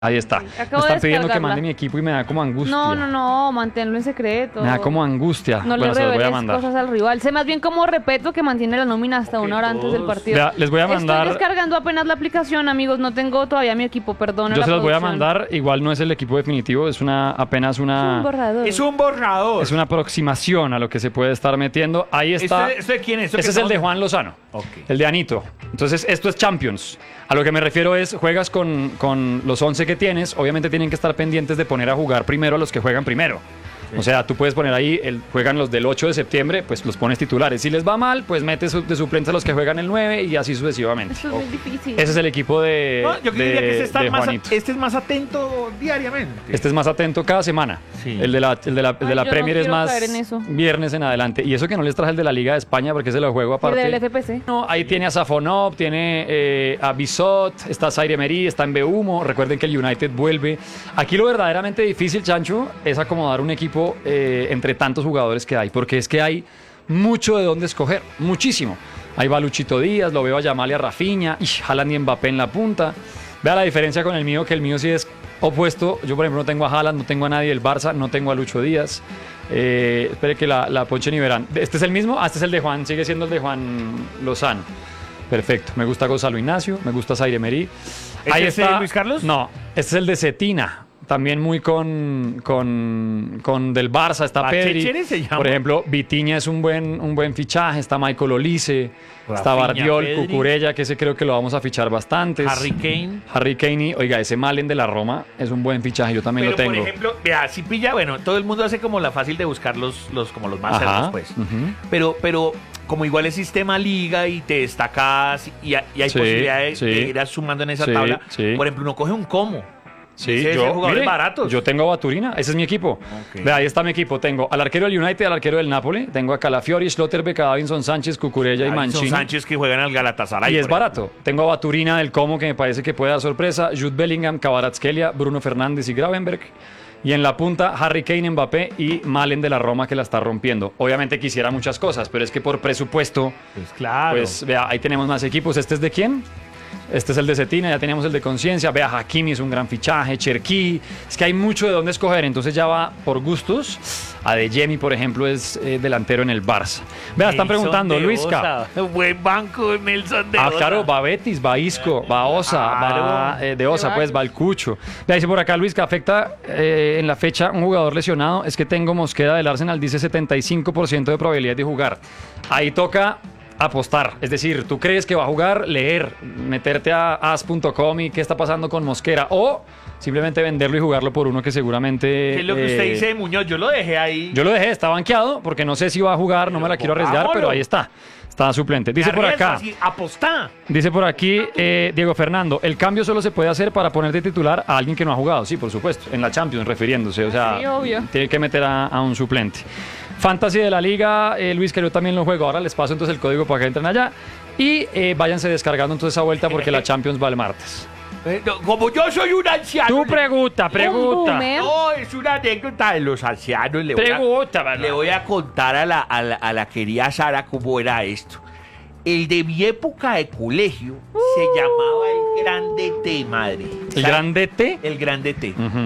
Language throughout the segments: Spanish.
Ahí está. Sí, Me acabo de están pidiendo que descargarla. mande mi equipo y me da como angustia. No, manténlo en secreto. Me da como angustia. No Bueno, le se los voy a reveles mandar. cosas al rival. Sé más bien como respeto que mantiene la nómina hasta una hora antes del partido. Vea, les voy a mandar. Estoy descargando apenas la aplicación, amigos. No tengo todavía mi equipo, perdón. Yo se los voy a mandar. Igual no es el equipo definitivo, es apenas Es un una. borrador. Es un borrador. Es una aproximación a lo que se puede estar metiendo. Ahí está. ¿Esto de quién es? ¿Esto Ese que es el de estamos- Juan Lozano. Ok. El de Anito. Entonces, esto es Champions. A lo que me refiero es, juegas con los 11 que tienes. Obviamente tienen que estar pendientes de poner a jugar primero a los que juegan primero. O sea, tú puedes poner ahí, juegan los del 8 de septiembre, pues los pones titulares. Si les va mal, pues metes de suplentes a los que juegan el 9 y así sucesivamente. Esto es muy difícil. Ese es el equipo No, yo diría que de Juanito. este es más atento diariamente. Este es más atento cada semana. Sí. El de la Ay, yo Premier no es quiero más caer en eso. viernes en adelante. Y eso que no les traje el de la Liga de España porque se lo juego Y aparte. del FPC. No, ahí tiene a Safonov, tiene a Bisot, está Zaire Emery, está en Beumo. Recuerden que el United vuelve. Aquí lo verdaderamente difícil, Chancho, es acomodar un equipo entre tantos jugadores que hay, porque es que hay mucho de dónde escoger, muchísimo. Ahí va Luchito Díaz, lo veo a Yamal y a Rafinha, y Haaland y Mbappé en la punta. Vea la diferencia con el mío, que el mío sí es opuesto. Yo, por ejemplo, no tengo a Haaland, no tengo a nadie del Barça, no tengo a Lucho Díaz. Espere que la ponchen y verán. ¿Este es el mismo? Ah, este es el de Juan, sigue siendo el de Juan Lozano. Perfecto, me gusta Gonzalo Ignacio, me gusta Zaire Emery. ¿Este es el Luis Carlos? No, este es el de Cetina. También muy con del Barça, está Pedri. Bachechere se llama. Por ejemplo, Vitinha es un buen fichaje, está Michael Olise, está Rafinha, Bardiol, Pedri. Cucurella, que ese creo que lo vamos a fichar bastante. Harry Kane. Oiga, ese Malen de la Roma es un buen fichaje, yo también Pero lo tengo. por ejemplo, vea, si pilla, bueno, todo el mundo hace como la fácil de buscar como los más cerdos, Ajá, pues. ujú. Pero como igual es sistema liga y te destacas y hay Sí, posibilidades sí. de ir sumando en esa Sí, tabla. sí. Por ejemplo, uno coge un Como. Sí, Ese es de jugadores mire, baratos. yo tengo a Baturina, ese es mi equipo. Ok. Vea, ahí está mi equipo. Tengo al arquero del United, al arquero del Napoli, tengo a Calafiori, Schlotterbeck, a Davinson Sánchez, Cucurella y Davinson Mancini. Sánchez que juegan al Galatasaray. Y es por ejemplo. barato. Tengo a Baturina del Como, que me parece que puede dar sorpresa. Jude Bellingham, Kvaratskhelia, Bruno Fernández y Gravenberg. Y en la punta, Harry Kane, Mbappé y Malen de la Roma, que la está rompiendo. Obviamente quisiera muchas cosas, pero es que por presupuesto, Pues claro. pues vea, ahí tenemos más equipos. ¿Este es de quién? Este es el de Cetina, ya teníamos el de Conciencia. Vea, Hakimi es un gran fichaje, Cherki. Es que hay mucho de dónde escoger, entonces ya va por gustos. Adeyemi, por ejemplo, es delantero en el Barça. Vea, están Nelson preguntando, de Luisca. Osa. Buen banco, Nelson de Ah, Osa. claro, va Betis, va Isco, va Osa, Claro. va de Osa, pues va el Cucho. Le dice por acá, Luis, que afecta en la fecha un jugador lesionado. Es que tengo Mosquera del Arsenal, dice 75% de probabilidad de jugar. Ahí toca apostar, es decir, tú crees que va a jugar, leer, meterte a as.com y qué está pasando con Mosquera, o simplemente venderlo y jugarlo por uno que seguramente... ¿Qué es lo que usted dice de Muñoz? Yo lo dejé ahí. Yo lo dejé, está banqueado, porque no sé si va a jugar, no me la quiero arriesgar, pongámoslo. pero ahí está suplente. Dice por acá... Sí, apostá. Dice por aquí Diego Fernando, el cambio solo se puede hacer para poner de titular a alguien que no ha jugado. Sí, por supuesto, en la Champions, refiriéndose. O sea, Sí, obvio. tiene que meter a un suplente. Fantasy de la Liga, Luis, que yo también lo juego. Ahora les paso entonces el código para que entren allá. Y váyanse descargando entonces esa vuelta porque la Champions va el martes. No, como yo soy un anciano. Tú pregunta. Un boomer. No, es una anécdota de los ancianos. Pregunta, Le voy a contar a la querida Sara cómo era esto. El de mi época de colegio se llamaba el Grande T, madre. ¿El ¿Sabe? grande T? El Grande T. Ujú.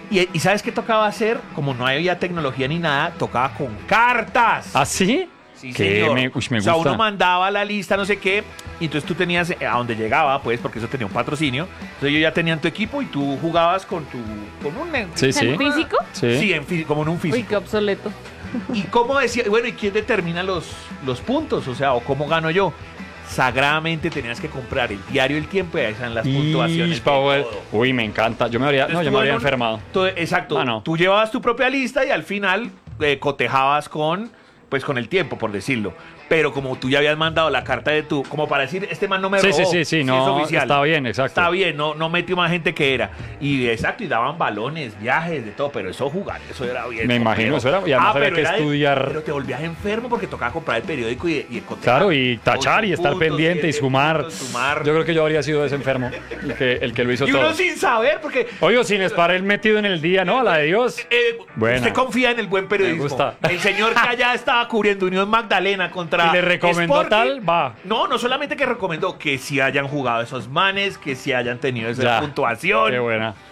Y ¿sabes qué tocaba hacer? Como no había tecnología ni nada, tocaba con cartas. ¿Ah, sí? Sí, Que señor. me O sea, gusta. uno mandaba la lista, no sé qué, y entonces tú tenías a donde llegaba, pues, porque eso tenía un patrocinio. Entonces ellos ya tenían tu equipo y tú jugabas con un... Sí, sí. ¿En físico? Sí. Sí, como en un Uy, qué físico. obsoleto. ¿Y cómo decía? Bueno, ¿y quién determina los puntos? O sea, ¿o cómo gano yo? Sagradamente tenías que comprar el diario El Tiempo y ahí están las puntuaciones. de Power. todo. Uy, me encanta. Yo me habría Entonces, tú en un- enfermado. Exacto. Ah, no. Tú llevabas tu propia lista y al final cotejabas con el tiempo, por decirlo. Pero como tú ya habías mandado la carta de tu, como para decir, este man no me Sí, robó. sí, no, es oficial. está bien, exacto. Está bien, no metió más gente que era. Y exacto, y daban balones, viajes, de todo, pero eso jugar, eso era bien. Me imagino, eso era- y además había pero que era estudiar. pero te volvías enfermo porque tocaba comprar el periódico y cotejar. Claro, y tachar y 8 estar puntos, pendiente y 7 sumar. puntos, sumar. Yo creo que yo habría sido ese enfermo, el que lo hizo Y todo. uno sin saber, porque Oye, sin estar él metido en el día, ¿no? La de Dios. Buena. usted confía en el buen periodismo. Me gusta. El señor que allá estaba cubriendo Unión Magdalena contra Y le recomendó tal, va. No solamente que recomendó que si hayan jugado esos manes, que si hayan tenido esa Ya. puntuación. Qué buena.